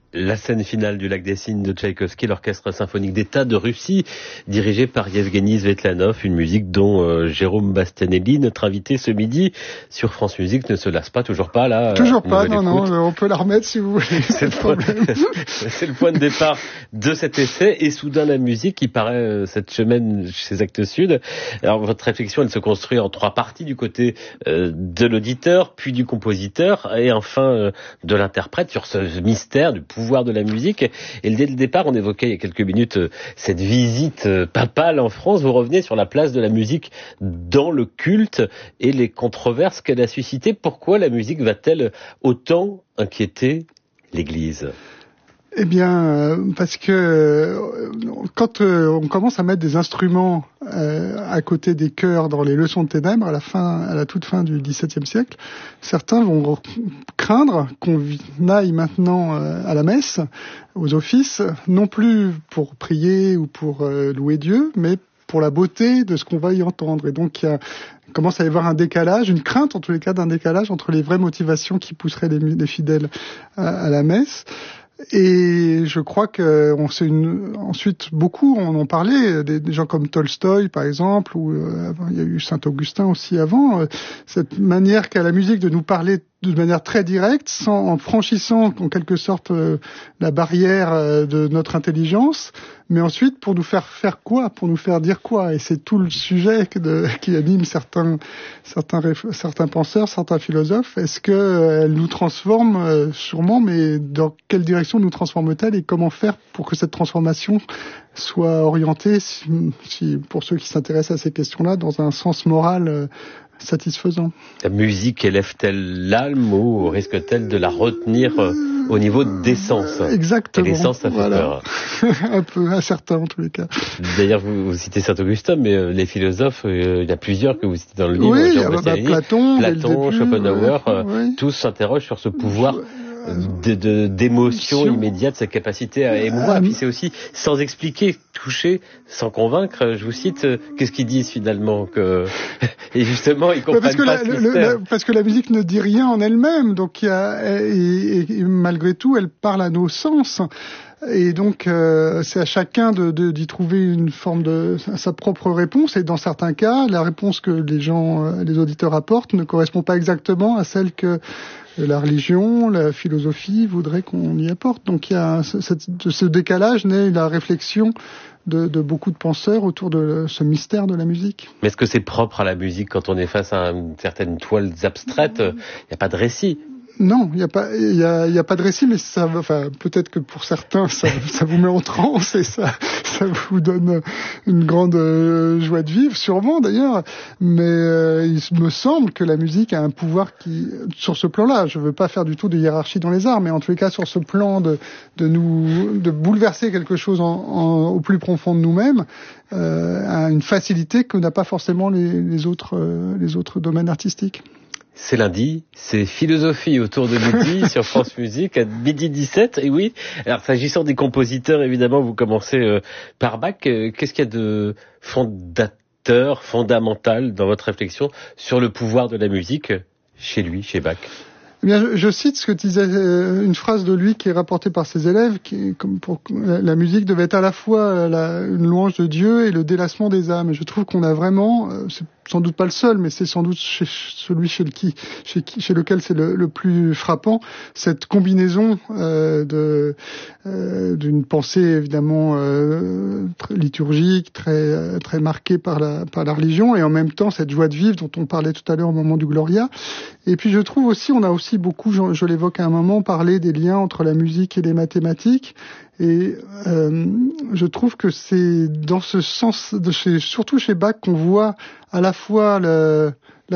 La scène finale du Lac des Cygnes de Tchaïkovski, l'orchestre symphonique d'État de Russie, dirigé par Yevgeny Svetlanov, une musique dont Jérôme Bastianelli, notre invité ce midi sur France Musique, ne se lasse pas, toujours pas là. Toujours pas, non, on peut la remettre si vous voulez. C'est le point de départ de cet essai, et soudain la musique qui paraît cette semaine chez Actes Sud. Alors votre réflexion, elle se construit en 3 parties, du côté de l'auditeur, puis du compositeur, et enfin de l'interprète, sur ce mystère du pouvoir de la musique. Et dès le départ, on évoquait il y a quelques minutes cette visite papale en France. Vous revenez sur la place de la musique dans le culte et les controverses qu'elle a suscitées. Pourquoi la musique va-t-elle autant inquiéter l'Église ? Eh bien, parce que quand on commence à mettre des instruments à côté des chœurs dans les leçons de ténèbres, à la toute fin du XVIIe siècle, certains vont craindre qu'on aille maintenant à la messe, aux offices, non plus pour prier ou pour louer Dieu, mais pour la beauté de ce qu'on va y entendre. Et donc, il commence à y avoir un décalage, une crainte en tous les cas d'un décalage entre les vraies motivations qui pousseraient les fidèles à la messe. Et je crois que ensuite beaucoup on en parlait, des gens comme Tolstoï par exemple, ou il y a eu Saint-Augustin aussi avant, cette manière qu'a la musique de nous parler de manière très directe, en franchissant en quelque sorte la barrière de notre intelligence, mais ensuite pour nous faire quoi, pour nous faire dire quoi. Et c'est tout le sujet qui anime certains penseurs, certains philosophes. Est-ce que elle nous transforme sûrement, mais dans quelle direction nous transforme-t-elle et comment faire pour que cette transformation soit orientée, si pour ceux qui s'intéressent à ces questions-là, dans un sens moral satisfaisant. La musique élève-t-elle l'âme ou risque-t-elle de la retenir au niveau d'essence ? Exactement. Et l'essence, ça fait peur. Un peu, à certains en tous les cas. D'ailleurs, vous citez Saint-Augustin, mais les philosophes, il y a plusieurs que vous citez dans le livre. Oui, Platon, Schopenhauer, tous s'interrogent sur ce pouvoir d'émotion immédiate, sa capacité à émouvoir. Et puis c'est aussi sans expliquer, toucher, sans convaincre. Je vous cite, qu'est-ce qu'ils disent finalement et justement ils comprennent pas ce mystère. Parce que la musique ne dit rien en elle-même, donc et malgré tout elle parle à nos sens. Et donc c'est à chacun d'y trouver une forme de sa propre réponse. Et dans certains cas, la réponse que les auditeurs apportent ne correspond pas exactement à celle que la religion, la philosophie voudrait qu'on y apporte. Donc il y a ce décalage naît la réflexion de beaucoup de penseurs autour de ce mystère de la musique. Mais est-ce que c'est propre à la musique quand on est face à une certaine toile abstraite? Il n'y a pas de récit. Non, il y a pas de récit, mais peut-être que pour certains, ça vous met en transe et ça vous donne une grande joie de vivre, sûrement d'ailleurs. Mais il me semble que la musique a un pouvoir sur ce plan-là, je veux pas faire du tout de hiérarchie dans les arts, mais en tous les cas sur ce plan de bouleverser quelque chose au plus profond de nous-mêmes, a une facilité que n'a pas forcément les autres domaines artistiques. C'est lundi, c'est philosophie autour de midi sur France Musique à midi 17. Et oui, alors s'agissant des compositeurs, évidemment, vous commencez par Bach. Qu'est-ce qu'il y a de fondamental dans votre réflexion sur le pouvoir de la musique chez Bach? Eh bien, je cite ce que disait une phrase de lui qui est rapportée par ses élèves, la musique devait être à la fois une louange de Dieu et le délassement des âmes. Et je trouve qu'on a vraiment, c'est sans doute pas le seul, mais c'est sans doute celui chez lequel c'est le plus frappant, cette combinaison d'une pensée évidemment liturgique, très marquée par la religion, et en même temps cette joie de vivre dont on parlait tout à l'heure au moment du Gloria. Et puis je trouve aussi, on a aussi beaucoup, je l'évoque à un moment, parlé des liens entre la musique et les mathématiques. Et je trouve que c'est dans ce sens, surtout chez Bach, qu'on voit à la fois